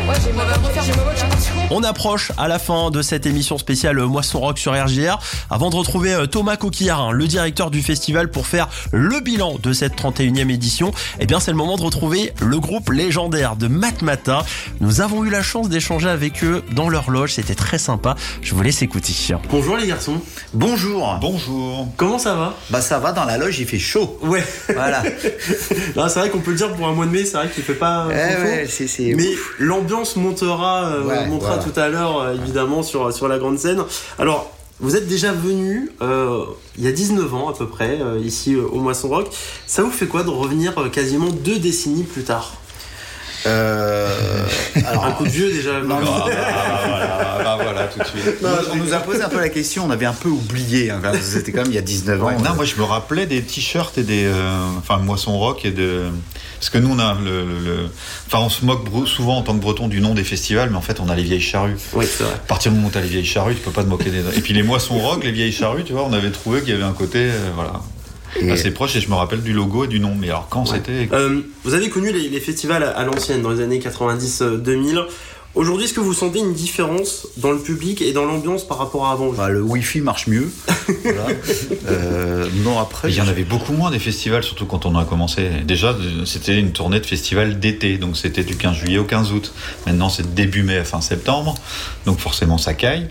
On approche à la fin de cette émission spéciale Moisson Rock sur RJR. Avant de retrouver Thomas Coquillard, le directeur du festival, pour faire le bilan de cette 31e édition, eh bien c'est le moment de retrouver le groupe légendaire de Matmata. Nous avons eu la chance d'échanger avec eux dans leur loge, c'était très sympa. Je vous laisse écouter. Bonjour les garçons. Bonjour. Bonjour. Comment ça va ? Bah ça va, dans la loge il fait chaud. Ouais. Voilà. Non, c'est vrai qu'on peut le dire pour un mois de mai, c'est vrai qu'il fait pas ouais, c'est... c'est Mais l'ambiance montera voilà. tout à l'heure évidemment sur la grande scène. Alors vous êtes déjà venu il y a 19 ans à peu près ici au Moisson Rock. Ça vous fait quoi de revenir quasiment 2 décennies plus tard ? Alors un coup de vieux déjà. Voilà, tout de suite. On nous a posé un peu la question, on avait un peu oublié, hein, c'était quand même il y a 19 ans. Non, moi je me rappelais des t-shirts et des Moisson Rock et de... Parce que nous on a on se moque souvent en tant que breton du nom des festivals, mais en fait on a les vieilles charrues. Oui, c'est vrai. À partir du moment où t'as les vieilles charrues, tu peux pas te moquer des... Et puis les Moisson Rock, les vieilles charrues, tu vois, on avait trouvé qu'il y avait un côté assez proche, et je me rappelle du logo et du nom. Mais alors quand c'était... Vous avez connu les festivals à l'ancienne, dans les années 90-2000. Aujourd'hui, est-ce que vous sentez une différence dans le public et dans l'ambiance par rapport à avant ? Le Wi-Fi marche mieux. Voilà. Non, après... Il y en avait beaucoup moins des festivals, surtout quand on a commencé. Déjà, c'était une tournée de festival d'été, donc c'était du 15 juillet au 15 août. Maintenant, c'est début mai à fin septembre, donc forcément ça caille.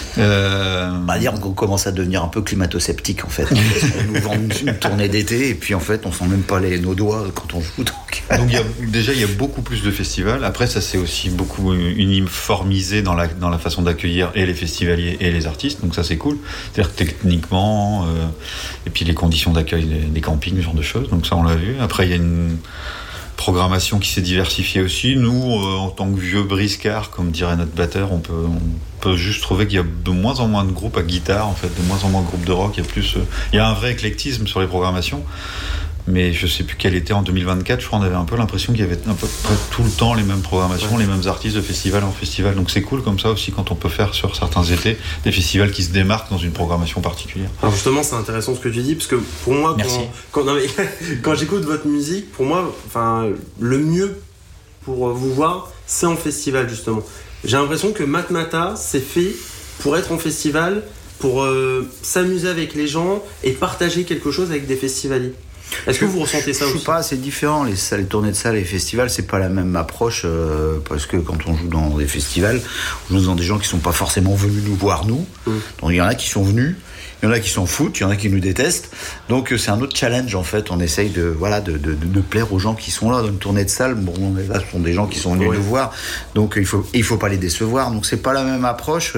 Dire qu'on commence à devenir un peu climato-sceptique en fait. On nous vend une tournée d'été et puis en fait on sent même pas nos doigts quand on joue. Donc il y a beaucoup plus de festivals. Après, ça s'est aussi beaucoup uniformisé dans la façon d'accueillir et les festivaliers et les artistes, donc ça c'est cool. C'est-à-dire que techniquement, et puis les conditions d'accueil des campings, ce genre de choses, donc ça on l'a vu. Après, il y a une programmation qui s'est diversifiée aussi. Nous, en tant que vieux briscards, comme dirait notre batteur, on peut juste trouver qu'il y a de moins en moins de groupes à guitare, en fait, de moins en moins de groupes de rock. Il y a un vrai éclectisme sur les programmations. Mais je sais plus quel était en 2024, je crois qu'on avait un peu l'impression qu'il y avait à peu près tout le temps les mêmes programmations, les mêmes artistes de festival en festival. Donc c'est cool comme ça aussi quand on peut faire sur certains étés des festivals qui se démarquent dans une programmation particulière. Alors justement, c'est intéressant ce que tu dis, parce que pour moi, quand j'écoute votre musique, pour moi, le mieux pour vous voir, c'est en festival justement. J'ai l'impression que Matmata, c'est fait pour être en festival, pour s'amuser avec les gens et partager quelque chose avec des festivaliers. Est-ce que vous ressentez ça aussi ? Je sais pas, c'est différent. Les tournées de salles et les festivals, c'est pas la même approche parce que quand on joue dans des festivals, on joue dans des gens qui sont pas forcément venus nous voir nous. Donc il y en a qui sont venus, il y en a qui s'en foutent, il y en a qui nous détestent. Donc c'est un autre challenge en fait. On essaye de plaire aux gens qui sont là dans une tournée de salle. Bon, là ce sont des gens qui sont venus nous voir, donc il faut pas les décevoir. Donc c'est pas la même approche.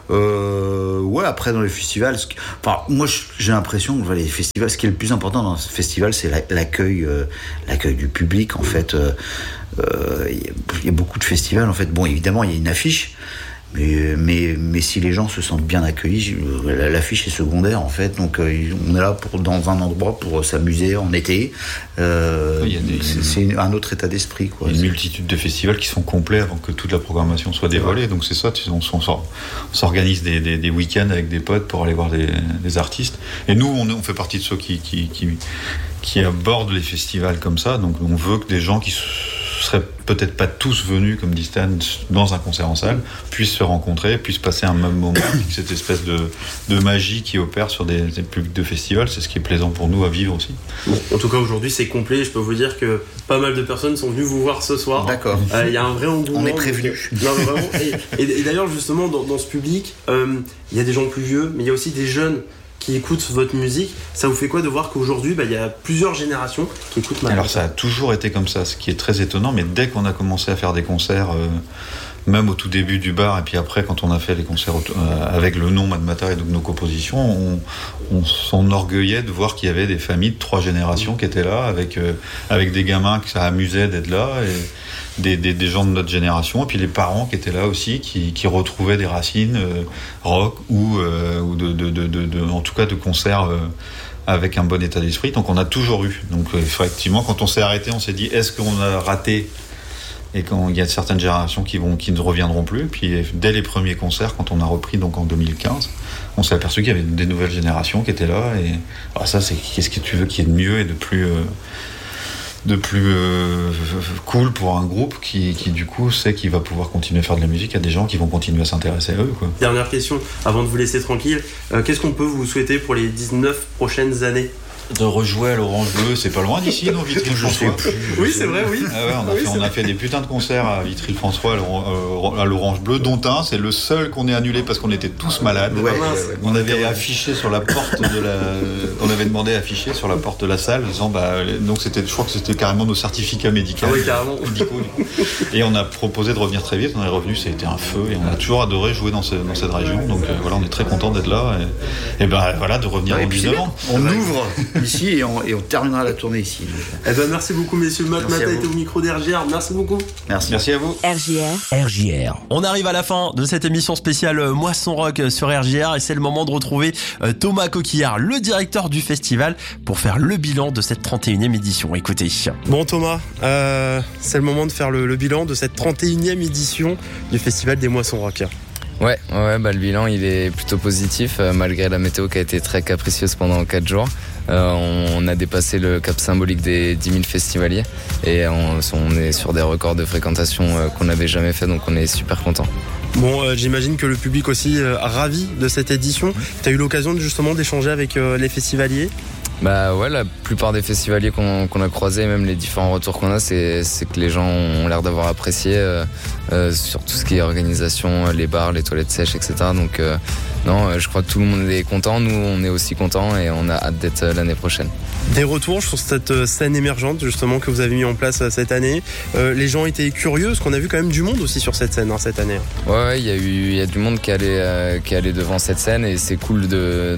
Après dans les festivals, moi j'ai l'impression que les festivals, ce qui est le plus important dans ce festival, c'est l'accueil du public en fait. Il y a beaucoup de festivals en fait. Bon, évidemment il y a une affiche. Mais si les gens se sentent bien accueillis, l'affiche est secondaire en fait. Donc on est là dans un endroit pour s'amuser en été. C'est un autre état d'esprit, quoi. Il y a une multitude de festivals qui sont complets avant que toute la programmation soit dévoilée. Donc c'est ça, on s'organise des week-ends avec des potes pour aller voir des artistes. Et nous, on fait partie de ceux qui abordent les festivals comme ça. Donc on veut que des gens qui seraient peut-être pas tous venus, comme dit Stan, dans un concert en salle, puissent se rencontrer, puissent passer un même moment, cette espèce de magie qui opère sur des publics de festivals. C'est ce qui est plaisant pour nous à vivre aussi. En tout cas, aujourd'hui, c'est complet. Je peux vous dire que pas mal de personnes sont venues vous voir ce soir. D'accord. Il y a un vrai engouement. On est prévenus. Non, mais vraiment. Et d'ailleurs, justement, dans ce public, il y a des gens plus vieux, mais il y a aussi des jeunes qui écoutent votre musique. Ça vous fait quoi de voir qu'aujourd'hui, il y a plusieurs générations qui écoutent Matmata ? Alors ça a toujours été comme ça, ce qui est très étonnant, mais dès qu'on a commencé à faire des concerts, même au tout début du bar, et puis après quand on a fait les concerts avec le nom Matmata et donc nos compositions, on s'enorgueillait de voir qu'il y avait des familles de 3 générations qui étaient là, avec des gamins que ça amusait d'être là, et des gens de notre génération, et puis les parents qui étaient là aussi, qui retrouvaient des racines rock ou en tout cas de concerts avec un bon état d'esprit. Donc on a toujours eu. Donc effectivement, quand on s'est arrêté, on s'est dit est-ce qu'on a raté ? Et quand il y a certaines générations qui ne reviendront plus. Puis dès les premiers concerts, quand on a repris donc en 2015, on s'est aperçu qu'il y avait des nouvelles générations qui étaient là. Et alors ça, c'est qu'est-ce que tu veux qu'il y ait de mieux et de plus plus cool pour un groupe qui du coup sait qu'il va pouvoir continuer à faire de la musique. Il y a des gens qui vont continuer à s'intéresser à eux, quoi. Dernière question, avant de vous laisser tranquille, qu'est-ce qu'on peut vous souhaiter pour les 19 prochaines années ? De rejouer à l'Orange Bleu, c'est pas loin d'ici, non, Vitry-le-François. Oui, c'est vrai, oui. Ah ouais, on a fait des putains de concerts à Vitry-le-François, à l'Orange Bleu, dont un, c'est le seul qu'on ait annulé parce qu'on était tous malades. On avait affiché sur la porte on avait demandé à afficher sur la porte de la salle, disant, donc je crois que c'était carrément nos certificats médicaux. Oui, carrément. Et on a proposé de revenir très vite, on est revenu, c'était un feu, et on a toujours adoré jouer dans cette région, donc voilà, on est très content d'être là, et voilà, de revenir au 19 ans. On ouvre ici et on terminera la tournée ici. Merci beaucoup, messieurs. Matmata était au micro d'RJR. Merci beaucoup. Merci à vous. RJR. On arrive à la fin de cette émission spéciale Moisson Rock sur RJR et c'est le moment de retrouver Thomas Coquillard, le directeur du festival, pour faire le bilan de cette 31e édition. Écoutez. Bon Thomas, c'est le moment de faire le bilan de cette 31e édition du Festival des Moissons Rock. Ouais, le bilan il est plutôt positif malgré la météo qui a été très capricieuse pendant 4 jours. On a dépassé le cap symbolique des 10 000 festivaliers et on est sur des records de fréquentation qu'on n'avait jamais fait, donc on est super content. Bon, j'imagine que le public aussi ravi de cette édition. Tu as eu l'occasion justement d'échanger avec les festivaliers ? La plupart des festivaliers qu'on a croisés, même les différents retours qu'on a, c'est que les gens ont l'air d'avoir apprécié sur tout ce qui est organisation, les bars, les toilettes sèches, etc. Donc je crois que tout le monde est content, nous on est aussi contents et on a hâte d'être l'année prochaine. Des retours sur cette scène émergente justement que vous avez mis en place cette année. Les gens étaient curieux, parce qu'on a vu quand même du monde aussi sur cette scène cette année. Ouais, il y a du monde qui allait devant cette scène et c'est cool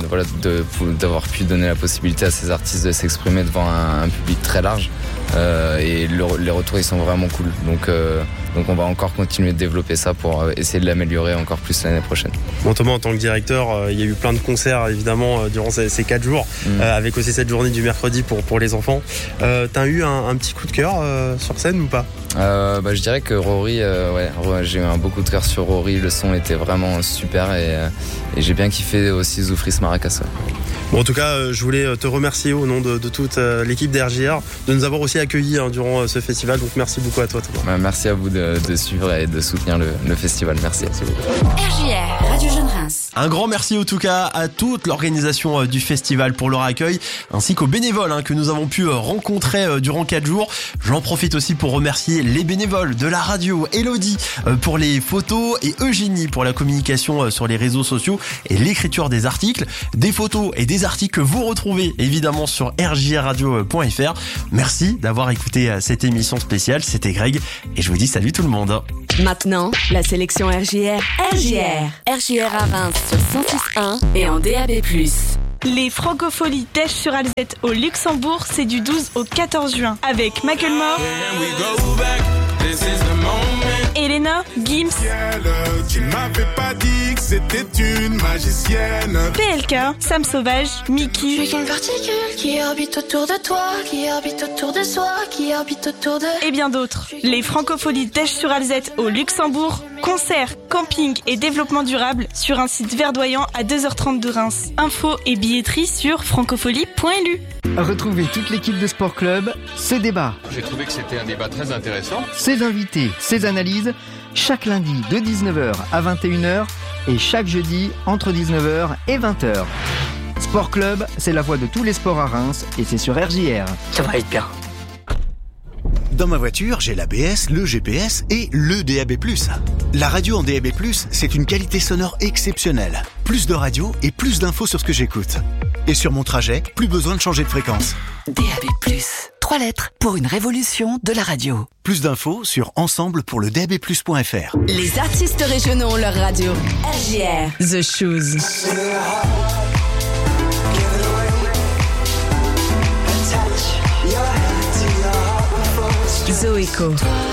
d'avoir pu donner la possibilité à ces artistes de s'exprimer devant un public très large. Et les retours ils sont vraiment cool, donc on va encore continuer de développer ça pour essayer de l'améliorer encore plus l'année prochaine. Bon Thomas, en tant que directeur, il y a eu plein de concerts évidemment durant ces 4 jours, avec aussi cette journée du mercredi pour les enfants. T'as eu un petit coup de cœur sur scène ou pas ? Je dirais que Rory, j'ai eu un beau coup de cœur sur Rory, le son était vraiment super et j'ai bien kiffé aussi Zoufris Maracas. Bon, en tout cas, je voulais te remercier au nom de toute l'équipe d'RJR de nous avoir aussi accueillis durant ce festival, donc merci beaucoup à toi Thomas. Merci à vous de suivre et de soutenir le festival, merci beaucoup. RJR, Radio Jeune Reims. Un grand merci en tout cas à toute l'organisation du festival pour leur accueil, ainsi qu'aux bénévoles que nous avons pu rencontrer durant 4 jours. J'en profite aussi pour remercier les bénévoles de la radio, Elodie pour les photos et Eugénie pour la communication sur les réseaux sociaux et l'écriture des articles, des photos et des articles que vous retrouvez évidemment sur rjradio.fr. Merci d'avoir écouté cette émission spéciale, c'était Greg et je vous dis salut tout le monde. Maintenant, la sélection RJR. RJR à Reims sur 106.1 et en DAB+. Les Francopholies d'Esch sur Alzette au Luxembourg, c'est du 12 au 14 juin avec Macklemore, Elena, Gims, tu m'avais pas dit que c'était une magicienne. PLK, Sam Sauvage, Mickey. Je suis qu'une particule qui orbite autour de toi, qui orbite autour de soi, qui orbite autour de... Et bien d'autres. Les Francopholies d'Esch sur Alzette au Luxembourg. Concerts, camping et développement durable sur un site verdoyant à 2h30 de Reims. Infos et billetterie sur francopholie.lu. Retrouvez toute l'équipe de Sport Club, ses débats. J'ai trouvé que c'était un débat très intéressant. Ses invités, ses analyses, chaque lundi de 19h à 21h et chaque jeudi entre 19h et 20h. Sport Club, c'est la voix de tous les sports à Reims et c'est sur RJR. Ça va être bien. Dans ma voiture, j'ai l'ABS, le GPS et le DAB+. La radio en DAB+, c'est une qualité sonore exceptionnelle. Plus de radio et plus d'infos sur ce que j'écoute. Et sur mon trajet, plus besoin de changer de fréquence. DAB+, 3 lettres pour une révolution de la radio. Plus d'infos sur ensemble-pour-le-DAB+.fr. Les artistes régionaux ont leur radio. RJR, The Shoes. Zoéco.